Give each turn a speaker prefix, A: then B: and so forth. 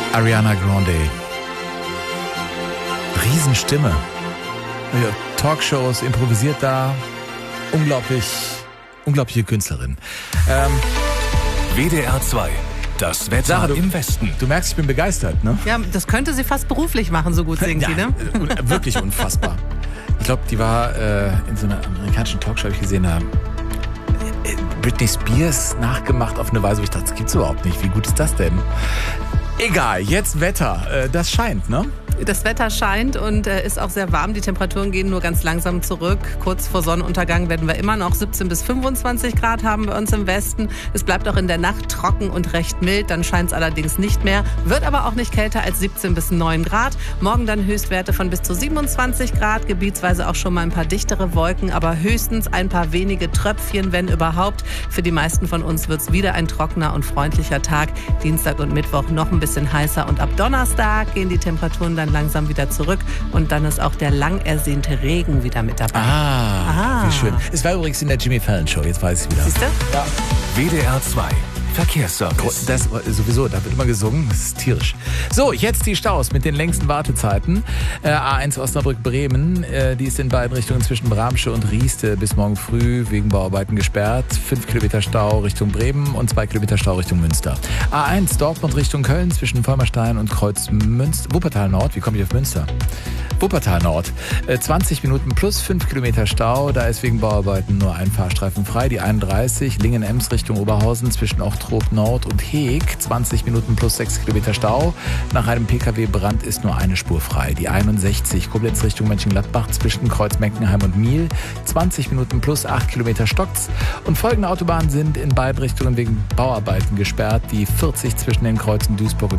A: Ariana Grande. Riesenstimme. Ja, Talkshows, improvisiert da. Unglaubliche Künstlerin.
B: WDR 2. Das Wetter
A: Sarah,
B: im Westen.
A: Du merkst, ich bin begeistert, ne?
C: Ja, das könnte sie fast beruflich machen, so gut singt sie, ne?
A: Wirklich unfassbar. Ich glaube, die war in so einer amerikanischen Talkshow, habe ich gesehen, Britney Spears nachgemacht auf eine Weise, wo ich dachte, das gibt's überhaupt nicht. Wie gut ist das denn? Egal, jetzt Wetter. Das scheint, ne?
C: Das Wetter scheint und ist auch sehr warm. Die Temperaturen gehen nur ganz langsam zurück. Kurz vor Sonnenuntergang werden wir immer noch 17 bis 25 Grad haben bei uns im Westen. Es bleibt auch in der Nacht trocken und recht mild. Dann scheint es allerdings nicht mehr. Wird aber auch nicht kälter als 17 bis 9 Grad. Morgen dann Höchstwerte von bis zu 27 Grad. Gebietsweise auch schon mal ein paar dichtere Wolken, aber höchstens ein paar wenige Tröpfchen, wenn überhaupt. Für die meisten von uns wird es wieder ein trockener und freundlicher Tag. Dienstag und Mittwoch noch ein bisschen heißer und ab Donnerstag gehen die Temperaturen dann langsam wieder zurück und dann ist auch der lang ersehnte Regen wieder mit dabei.
A: Wie schön. Es war übrigens in der Jimmy Fallon Show, jetzt weiß ich wieder.
C: Siehst du?
A: Ja.
B: WDR 2. Verkehrsservice.
A: Das sowieso, da wird immer gesungen, das ist tierisch. So, jetzt die Staus mit den längsten Wartezeiten. A1 Osnabrück-Bremen, die ist in beiden Richtungen zwischen Bramsche und Rieste bis morgen früh wegen Bauarbeiten gesperrt. 5 Kilometer Stau Richtung Bremen und 2 Kilometer Stau Richtung Münster. A1 Dortmund Richtung Köln zwischen Vollmerstein und Kreuz Münster. Wuppertal Nord, wie komme ich auf Münster? Wuppertal Nord. 20 Minuten plus 5 Kilometer Stau. Da ist wegen Bauarbeiten nur ein Fahrstreifen frei. Die 31 Lingen-Ems Richtung Oberhausen zwischen Ochtrop Nord und Heeg. 20 Minuten plus 6 Kilometer Stau. Nach einem Pkw-Brand ist nur eine Spur frei. Die 61 Koblenz Richtung Mönchengladbach zwischen Kreuz-Meckenheim und Miel. 20 Minuten plus 8 Kilometer stockt's. Und folgende Autobahnen sind in beiden Richtungen wegen Bauarbeiten gesperrt. Die 40 zwischen den Kreuzen Duisburg und